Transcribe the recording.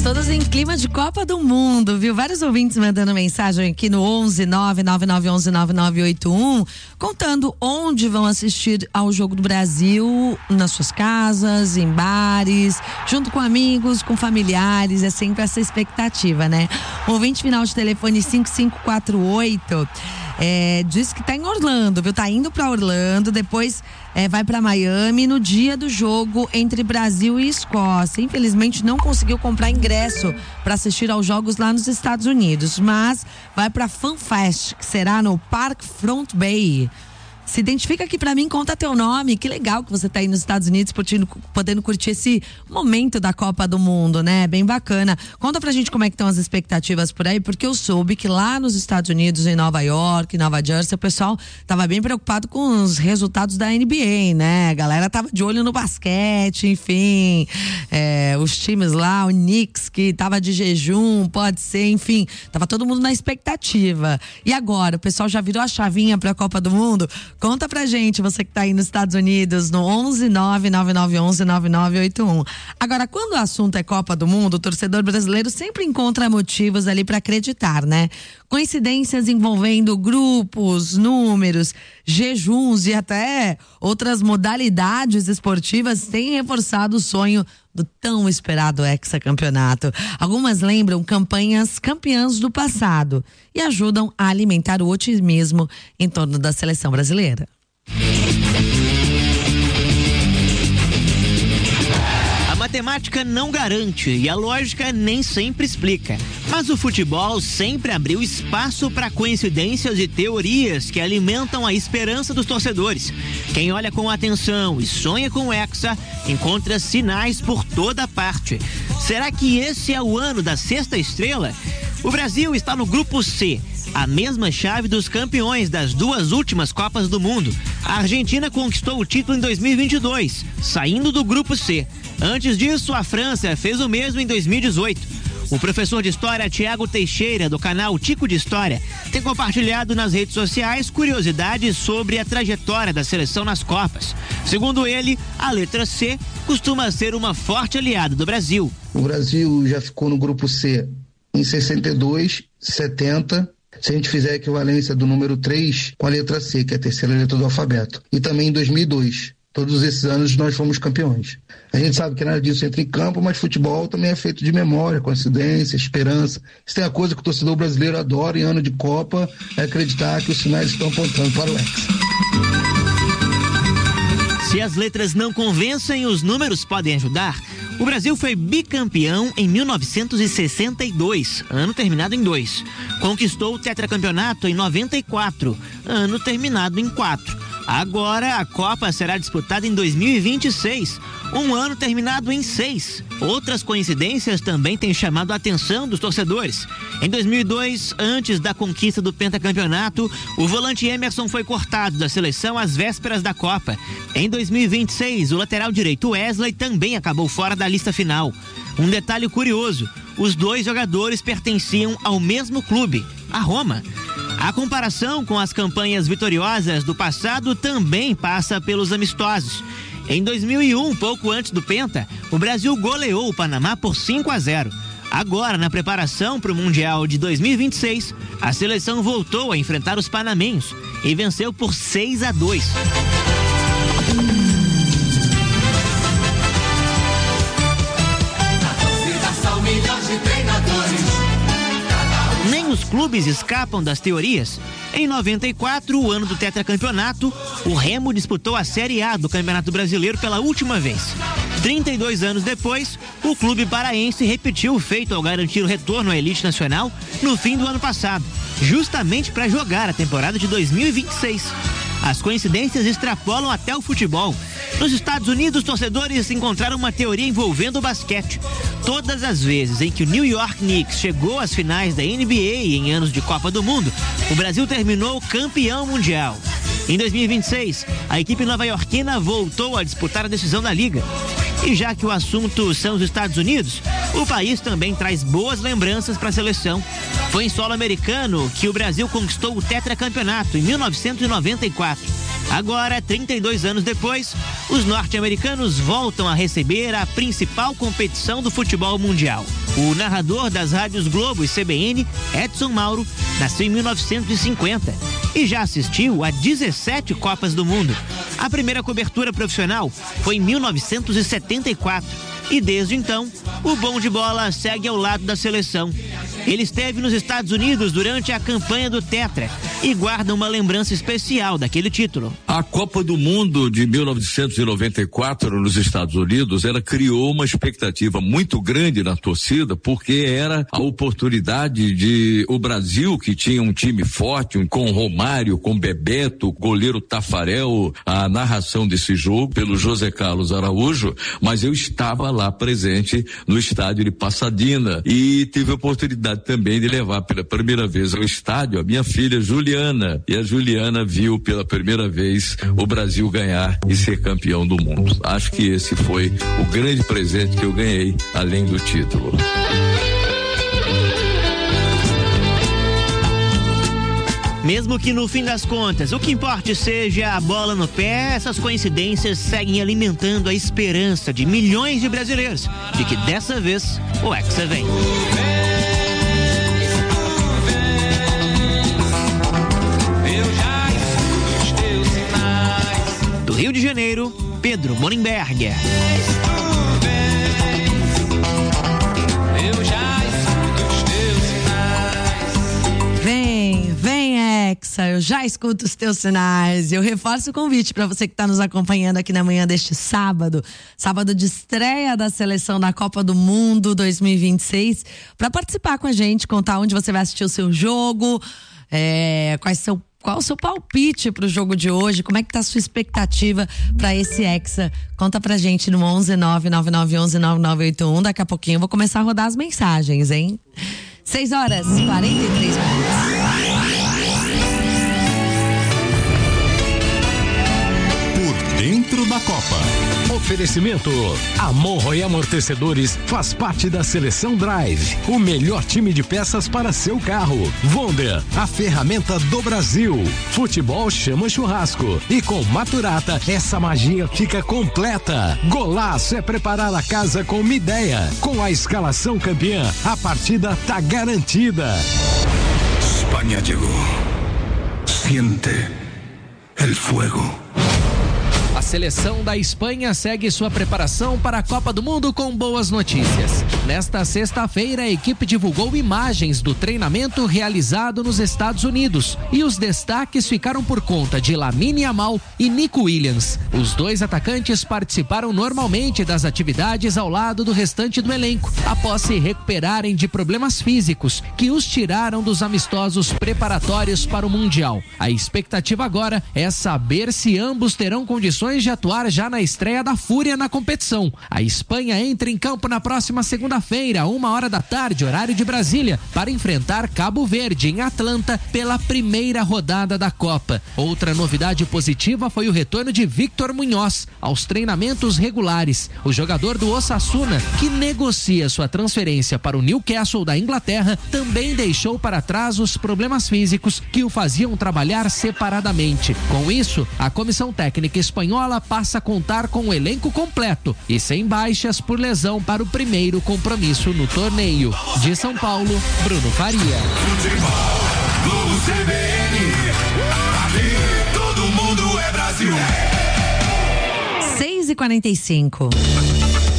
todos em clima de Copa do Mundo, viu? Vários ouvintes mandando mensagem aqui no 11-99911-9981, contando onde vão assistir ao Jogo do Brasil, nas suas casas, em bares, junto com amigos, com familiares. É sempre essa expectativa, né? O ouvinte final de telefone 5548 diz que tá em Orlando, viu? Tá indo pra Orlando, depois vai pra Miami no dia do jogo entre Brasil e Escócia. Infelizmente não conseguiu comprar ingresso para assistir aos jogos lá nos Estados Unidos, mas vai pra FanFest, que será no Park Front Bay. Se identifica aqui pra mim, conta teu nome. Que legal que você tá aí nos Estados Unidos podendo curtir esse momento da Copa do Mundo, né? Bem bacana. Conta pra gente como é que estão as expectativas por aí, porque eu soube que lá nos Estados Unidos, em Nova York, Nova Jersey, o pessoal tava bem preocupado com os resultados da NBA, né? A galera tava de olho no basquete, enfim. Os times lá, o Knicks, que tava de jejum, pode ser, enfim. Tava todo mundo na expectativa. E agora, o pessoal já virou a chavinha pra Copa do Mundo? Conta pra gente, você que tá aí nos Estados Unidos, no 11-99911-9981. Agora, quando o assunto é Copa do Mundo, o torcedor brasileiro sempre encontra motivos ali pra acreditar, né? Coincidências envolvendo grupos, números, jejuns e até outras modalidades esportivas têm reforçado o sonho do tão esperado hexacampeonato. Algumas lembram campanhas campeãs do passado e ajudam a alimentar o otimismo em torno da seleção brasileira. A matemática não garante e a lógica nem sempre explica. Mas o futebol sempre abriu espaço para coincidências e teorias que alimentam a esperança dos torcedores. Quem olha com atenção e sonha com o Hexa encontra sinais por toda parte. Será que esse é o ano da sexta estrela? O Brasil está no grupo C, a mesma chave dos campeões das duas últimas Copas do Mundo. A Argentina conquistou o título em 2022, saindo do grupo C. Antes disso, a França fez o mesmo em 2018. O professor de História Tiago Teixeira, do canal Tico de História, tem compartilhado nas redes sociais curiosidades sobre a trajetória da seleção nas Copas. Segundo ele, a letra C costuma ser uma forte aliada do Brasil. O Brasil já ficou no grupo C em 62, 70, se a gente fizer a equivalência do número 3 com a letra C, que é a terceira letra do alfabeto. E também em 2002. Todos esses anos nós fomos campeões. A gente sabe que nada disso entra em campo, mas futebol também é feito de memória, coincidência, esperança. Isso tem a coisa que o torcedor brasileiro adora em ano de Copa, é acreditar que os sinais estão apontando para o Hexa. Se as letras não convencem, os números podem ajudar. O Brasil foi bicampeão em 1962, ano terminado em 2. Conquistou o tetracampeonato em 94, ano terminado em 4. Agora a Copa será disputada em 2026, um ano terminado em 6. Outras coincidências também têm chamado a atenção dos torcedores. Em 2002, antes da conquista do pentacampeonato, o volante Emerson foi cortado da seleção às vésperas da Copa. Em 2026, o lateral direito Wesley também acabou fora da lista final. Um detalhe curioso, os dois jogadores pertenciam ao mesmo clube, a Roma. A comparação com as campanhas vitoriosas do passado também passa pelos amistosos. Em 2001, pouco antes do Penta, o Brasil goleou o Panamá por 5-0. Agora, na preparação para o Mundial de 2026, a seleção voltou a enfrentar os panamenhos e venceu por 6-2. Nem os clubes escapam das teorias. Em 94, o ano do tetracampeonato, o Remo disputou a Série A do Campeonato Brasileiro pela última vez. 32 anos depois, o clube paraense repetiu o feito ao garantir o retorno à elite nacional no fim do ano passado, justamente para jogar a temporada de 2026. As coincidências extrapolam até o futebol. Nos Estados Unidos, os torcedores encontraram uma teoria envolvendo o basquete. Todas as vezes em que o New York Knicks chegou às finais da NBA em anos de Copa do Mundo, o Brasil terminou campeão mundial. Em 2026, a equipe nova-iorquina voltou a disputar a decisão da liga. E já que o assunto são os Estados Unidos, o país também traz boas lembranças para a seleção. Foi em solo americano que o Brasil conquistou o tetracampeonato em 1994. Agora, 32 anos depois, os norte-americanos voltam a receber a principal competição do futebol mundial. O narrador das rádios Globo e CBN, Edson Mauro, nasceu em 1950 e já assistiu a 17 Copas do Mundo. A primeira cobertura profissional foi em 1974 e desde então, o bom de bola segue ao lado da seleção. Ele esteve nos Estados Unidos durante a campanha do Tetra e guarda uma lembrança especial daquele título. A Copa do Mundo de 1994 nos Estados Unidos, ela criou uma expectativa muito grande na torcida, porque era a oportunidade de o Brasil, que tinha um time forte, com Romário, com Bebeto, goleiro Tafarel, a narração desse jogo pelo José Carlos Araújo, mas eu estava lá presente no estádio de Pasadena e tive a oportunidade também de levar pela primeira vez ao estádio a minha filha Juliana, e a Juliana viu pela primeira vez o Brasil ganhar e ser campeão do mundo. Acho que esse foi o grande presente que eu ganhei, além do título. Mesmo que no fim das contas o que importe seja a bola no pé, essas coincidências seguem alimentando a esperança de milhões de brasileiros de que dessa vez o Hexa vem. Do Rio de Janeiro, Pedro Monenberger. Vem, Hexa, eu já escuto os teus sinais. Eu reforço o convite para você que está nos acompanhando aqui na manhã deste sábado de estreia da seleção da Copa do Mundo 2026, para participar com a gente, contar onde você vai assistir o seu jogo, qual o seu palpite pro jogo de hoje, como é que tá a sua expectativa para esse Hexa? Conta pra gente no 11-99911-9981. Daqui a pouquinho eu vou começar a rodar as mensagens, hein? 6h43. Por dentro da Copa. Oferecimento: Amorro e Amortecedores faz parte da Seleção Drive, o melhor time de peças para seu carro. Wonder, a ferramenta do Brasil. Futebol chama churrasco e com Maturata essa magia fica completa. Golaço é preparar a casa com uma ideia. Com a escalação campeã, a partida tá garantida. Espanha chegou. Siente el fuego. A seleção da Espanha segue sua preparação para a Copa do Mundo com boas notícias. Nesta sexta-feira, a equipe divulgou imagens do treinamento realizado nos Estados Unidos e os destaques ficaram por conta de Lamine Yamal e Nico Williams. Os dois atacantes participaram normalmente das atividades ao lado do restante do elenco, após se recuperarem de problemas físicos que os tiraram dos amistosos preparatórios para o Mundial. A expectativa agora é saber se ambos terão condições de atuar já na estreia da Fúria na competição. A Espanha entra em campo na próxima segunda-feira, 13h, horário de Brasília, para enfrentar Cabo Verde em Atlanta pela primeira rodada da Copa. Outra novidade positiva foi o retorno de Victor Munhoz aos treinamentos regulares. O jogador do Osasuna, que negocia sua transferência para o Newcastle da Inglaterra, também deixou para trás os problemas físicos que o faziam trabalhar separadamente. Com isso, a comissão técnica espanhola passa a contar com o elenco completo e sem baixas por lesão para o primeiro compromisso no torneio. De São Paulo, Bruno Faria. Futebol, Globo CBN, aqui todo mundo é Brasil. 6h45.